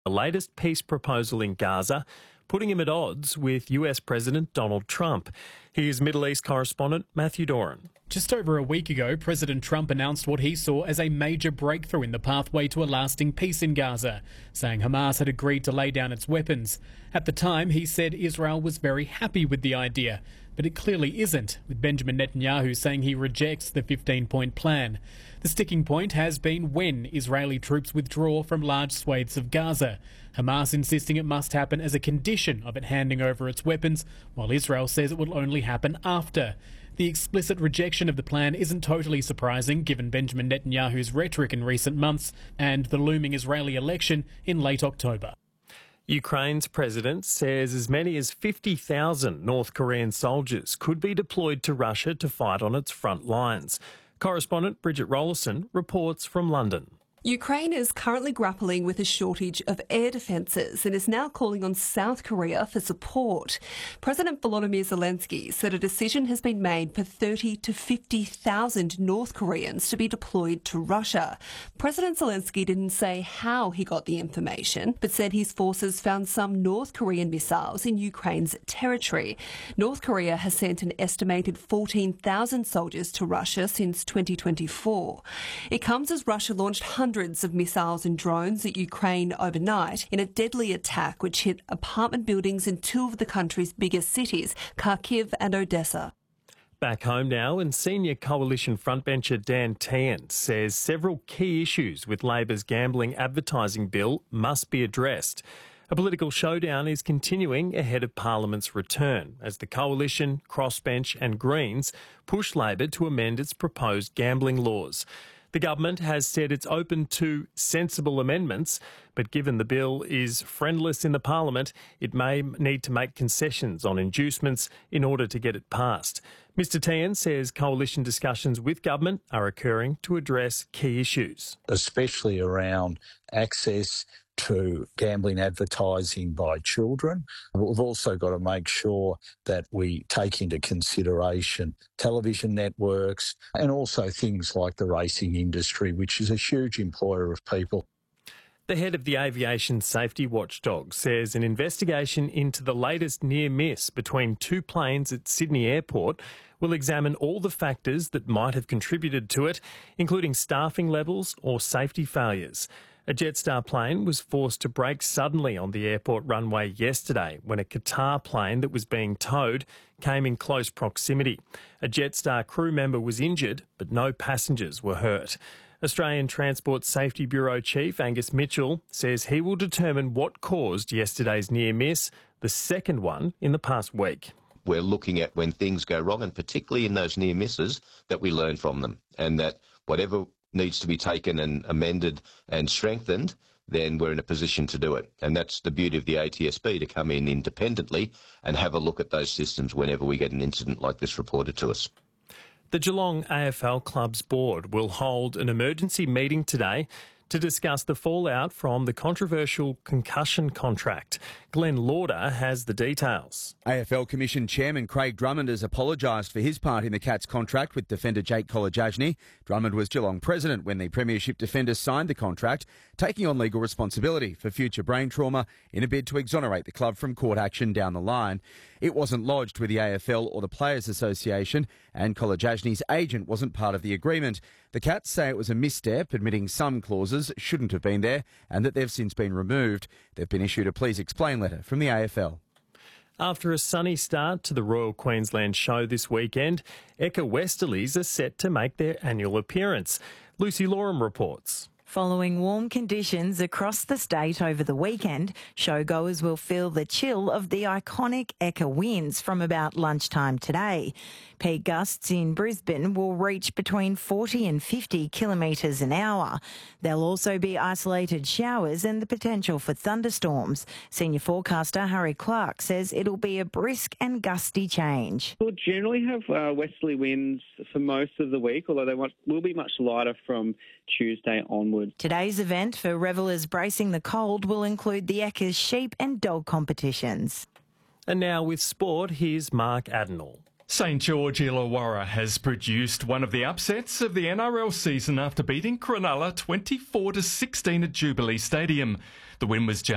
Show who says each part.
Speaker 1: the latest peace proposal in Gaza, putting him at odds with US President Donald Trump. Here's Middle East correspondent Matthew Doran.
Speaker 2: Just over a week ago, President Trump announced what he saw as a major breakthrough in the pathway to a lasting peace in Gaza, saying Hamas had agreed to lay down its weapons. At the time, he said Israel was very happy with the idea, but it clearly isn't, with Benjamin Netanyahu saying he rejects the 15-point plan. The sticking point has been when Israeli troops withdraw from large swathes of Gaza, Hamas insisting it must happen as a condition of it handing over its weapons, while Israel says it will only happen after. The explicit rejection of the plan isn't totally surprising given Benjamin Netanyahu's rhetoric in recent months and the looming Israeli election in late October.
Speaker 1: Ukraine's president says as many as 50,000 North Korean soldiers could be deployed to Russia to fight on its front lines. Correspondent Bridget Rollison reports from London.
Speaker 3: Ukraine is currently grappling with a shortage of air defences and is now calling on South Korea for support. President Volodymyr Zelensky said a decision has been made for 30 to 50,000 North Koreans to be deployed to Russia. President Zelensky didn't say how he got the information, but said his forces found some North Korean missiles in Ukraine's territory. North Korea has sent an estimated 14,000 soldiers to Russia since 2024. It comes as Russia launched hundreds of missiles and drones at Ukraine overnight in a deadly attack which hit apartment buildings in two of the country's biggest cities, Kharkiv and Odessa.
Speaker 1: Back home now, and senior coalition frontbencher Dan Tehan says several key issues with Labor's gambling advertising bill must be addressed. A political showdown is continuing ahead of Parliament's return as the Coalition, Crossbench and Greens push Labor to amend its proposed gambling laws. The government has said it's open to sensible amendments, but given the bill is friendless in the Parliament, it may need to make concessions on inducements in order to get it passed. Mr Tehan says coalition discussions with government are occurring to address key issues,
Speaker 4: especially around access to gambling advertising by children. We've also got to make sure that we take into consideration television networks and also things like the racing industry, which is a huge employer of people.
Speaker 1: The head of the Aviation Safety Watchdog says an investigation into the latest near miss between two planes at Sydney Airport will examine all the factors that might have contributed to it, including staffing levels or safety failures. A Jetstar plane was forced to brake suddenly on the airport runway yesterday when a Qatar plane that was being towed came in close proximity. A Jetstar crew member was injured, but no passengers were hurt. Australian Transport Safety Bureau Chief Angus Mitchell says he will determine what caused yesterday's near miss, the second one in the past week.
Speaker 5: We're looking at when things go wrong, and particularly in those near misses, that we learn from them, and that whatever needs to be taken and amended and strengthened, then we're in a position to do it. And that's the beauty of the ATSB, to come in independently and have a look at those systems whenever we get an incident like this reported to us.
Speaker 1: The Geelong AFL Club's board will hold an emergency meeting today to discuss the fallout from the controversial concussion contract. Glenn Lauder has the details.
Speaker 6: AFL Commission Chairman Craig Drummond has apologised for his part in the Cats contract with defender Jake Kolodjasny. Drummond was Geelong president when the Premiership defender signed the contract, taking on legal responsibility for future brain trauma in a bid to exonerate the club from court action down the line. It wasn't lodged with the AFL or the Players Association, and Kolodjasny's agent wasn't part of the agreement. The Cats say it was a misstep, admitting some clauses shouldn't have been there and that they've since been removed. They've been issued a please explain letter from the AFL.
Speaker 1: After a sunny start to the Royal Queensland Show this weekend, Ekka Westerlies are set to make their annual appearance. Lucy Lorem reports.
Speaker 7: Following warm conditions across the state over the weekend, showgoers will feel the chill of the iconic Ekka winds from about lunchtime today. Peak gusts in Brisbane will reach between 40 and 50 kilometres an hour. There'll also be isolated showers and the potential for thunderstorms. Senior forecaster Harry Clark says it'll be a brisk and gusty change.
Speaker 8: We'll generally have westerly winds for most of the week, although they will be much lighter from Tuesday onward.
Speaker 7: Today's event for revellers bracing the cold will include the Eckers sheep and dog competitions.
Speaker 1: And now with sport, here's Mark Adenall.
Speaker 9: St George Illawarra has produced one of the upsets of the NRL season after beating Cronulla 24-16 at Jubilee Stadium. The win was just